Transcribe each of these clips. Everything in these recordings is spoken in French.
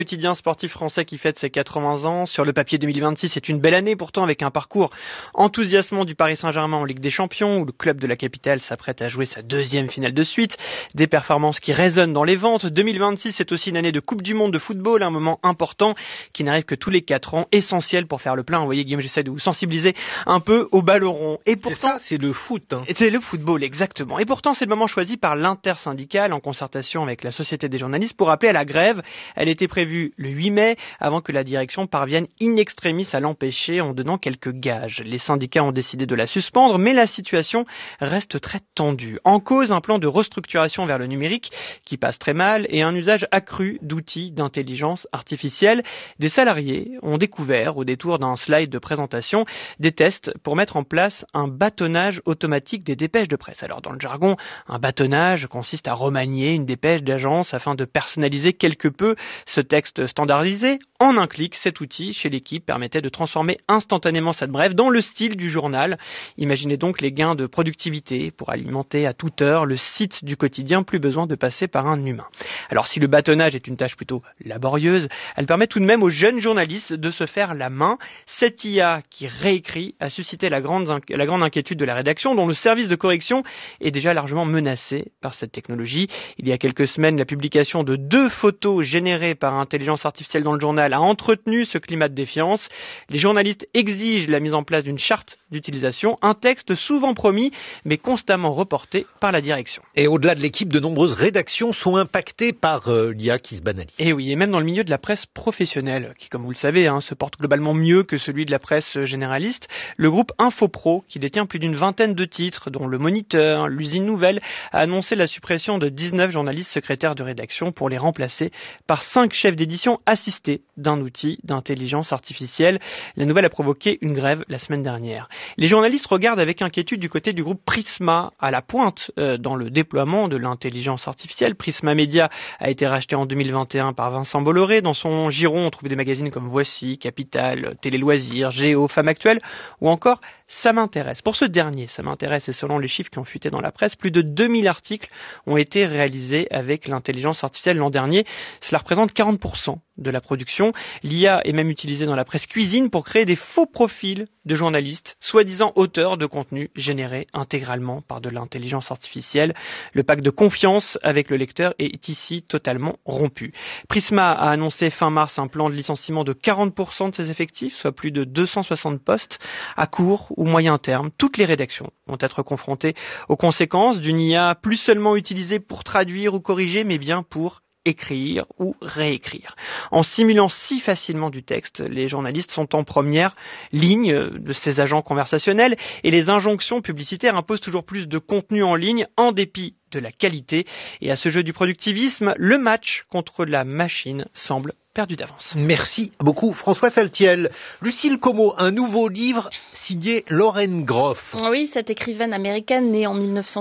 Quotidien sportif français qui fête ses 80 ans. Sur le papier 2026, c'est une belle année pourtant avec un parcours enthousiasmant du Paris Saint-Germain en Ligue des Champions où le club de la capitale s'apprête à jouer sa deuxième finale de suite. Des performances qui résonnent dans les ventes. 2026, c'est aussi une année de Coupe du Monde de football, un moment important qui n'arrive que tous les 4 ans, essentiel pour faire le plein. Vous voyez Guillaume, j'essaie de vous sensibiliser un peu au ballon rond. Et pourtant, c'est le foot. C'est le football, exactement. Et pourtant, c'est le moment choisi par l'intersyndicale en concertation avec la Société des journalistes pour appeler à la grève. Elle était prévue le 8 mai, avant que la direction parvienne in extremis à l'empêcher en donnant quelques gages. Les syndicats ont décidé de la suspendre, mais la situation reste très tendue. En cause, un plan de restructuration vers le numérique qui passe très mal et un usage accru d'outils d'intelligence artificielle. Des salariés ont découvert, au détour d'un slide de présentation, des tests pour mettre en place un bâtonnage automatique des dépêches de presse. Alors, dans le jargon, un bâtonnage consiste à remanier une dépêche d'agence afin de personnaliser quelque peu ce texte standardisé. En un clic, cet outil chez l'équipe permettait de transformer instantanément cette brève dans le style du journal. Imaginez donc les gains de productivité pour alimenter à toute heure le site du quotidien, plus besoin de passer par un humain. Alors si le bâtonnage est une tâche plutôt laborieuse, elle permet tout de même aux jeunes journalistes de se faire la main. Cette IA qui réécrit a suscité la grande inquiétude de la rédaction, dont le service de correction est déjà largement menacé par cette technologie. Il y a quelques semaines, la publication de 2 photos générées par intelligence artificielle dans le journal a entretenu ce climat de défiance. Les journalistes exigent la mise en place d'une charte d'utilisation, un texte souvent promis mais constamment reporté par la direction. Et au-delà de l'équipe, de nombreuses rédactions sont impactées par l'IA qui se banalise. Et oui, et même dans le milieu de la presse professionnelle, qui comme vous le savez, se porte globalement mieux que celui de la presse généraliste, le groupe Infopro, qui détient plus d'une vingtaine de titres, dont Le Moniteur, l'Usine Nouvelle, a annoncé la suppression de 19 journalistes secrétaires de rédaction pour les remplacer par 5 chefs d'édition assistés d'un outil d'intelligence artificielle. La nouvelle a provoqué une grève la semaine dernière. Les journalistes regardent avec inquiétude du côté du groupe Prisma, à la pointe dans le déploiement de l'intelligence artificielle. Prisma Media a été racheté en 2021 par Vincent Bolloré. Dans son giron, on trouve des magazines comme Voici, Capital, Télé Loisirs, Géo, Femme Actuelle ou encore Ça m'intéresse. Pour ce dernier, Ça m'intéresse, et selon les chiffres qui ont fuité dans la presse, plus de 2000 articles ont été réalisés avec l'intelligence artificielle l'an dernier. Cela représente 40% de la production. L'IA est même utilisée dans la presse cuisine pour créer des faux profils de journalistes, soi-disant auteurs de contenus générés intégralement par de l'intelligence artificielle. Le pacte de confiance avec le lecteur est ici totalement rompu. Prisma a annoncé fin mars un plan de licenciement de 40% de ses effectifs, soit plus de 260 postes. À court ou moyen terme, toutes les rédactions vont être confrontées aux conséquences d'une IA plus seulement utilisée pour traduire ou corriger, mais bien pour écrire ou réécrire. En simulant si facilement du texte, les journalistes sont en première ligne de ces agents conversationnels et les injonctions publicitaires imposent toujours plus de contenu en ligne en dépit de la qualité. Et à ce jeu du productivisme, le match contre la machine semble perdu d'avance. Merci beaucoup François Saltiel. Lucille Como, un nouveau livre signé Lauren Groff. Oui, cette écrivaine américaine née en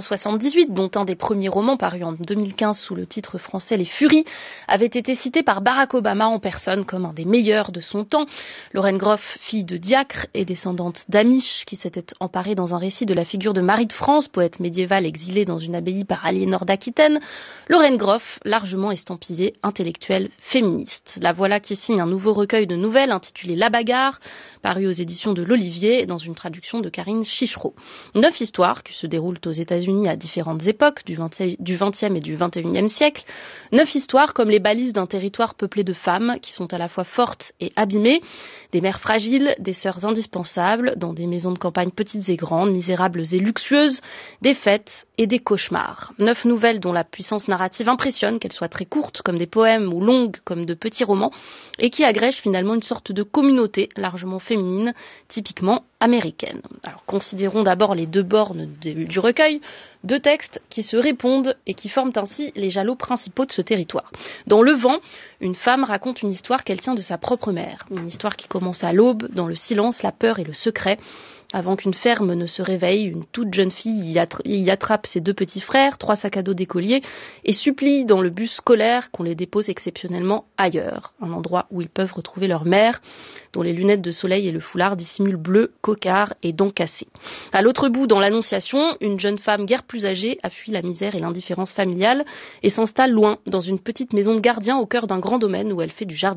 1978, dont un des premiers romans parus en 2015 sous le titre français Les Furies, avait été cité par Barack Obama en personne comme un des meilleurs de son temps. Lauren Groff, fille de diacre et descendante d'Amish, qui s'était emparée dans un récit de la figure de Marie de France, poète médiéval exilée dans une abbaye par Aliénor d'Aquitaine, Lauren Groff, largement estampillée intellectuelle féministe. La voilà qui signe un nouveau recueil de nouvelles intitulé La Bagarre, paru aux éditions de l'Olivier dans une traduction de Karine Chichereau. 9 histoires qui se déroulent aux États-Unis à différentes époques du XXe et du XXIe siècle. 9 histoires comme les balises d'un territoire peuplé de femmes qui sont à la fois fortes et abîmées, des mères fragiles, des sœurs indispensables, dans des maisons de campagne petites et grandes, misérables et luxueuses, des fêtes et des cauchemars. 9 nouvelles dont la puissance narrative impressionne, qu'elles soient très courtes comme des poèmes ou longues comme de petits romans, et qui agrègent finalement une sorte de communauté largement féminine, typiquement américaine. Alors considérons d'abord les 2 bornes du recueil, 2 textes qui se répondent et qui forment ainsi les jalons principaux de ce territoire. Dans Le Vent, une femme raconte une histoire qu'elle tient de sa propre mère, une histoire qui commence à l'aube, dans le silence, la peur et le secret. Avant qu'une ferme ne se réveille, une toute jeune fille y attrape ses 2 petits frères, 3 sacs à dos d'écoliers, et supplie dans le bus scolaire qu'on les dépose exceptionnellement ailleurs, un endroit où ils peuvent retrouver leur mère, dont les lunettes de soleil et le foulard dissimulent bleu, coquard et dents cassées. À l'autre bout, dans l'Annonciation, une jeune femme guère plus âgée a fui la misère et l'indifférence familiale et s'installe loin, dans une petite maison de gardien au cœur d'un grand domaine où elle fait du jardinage.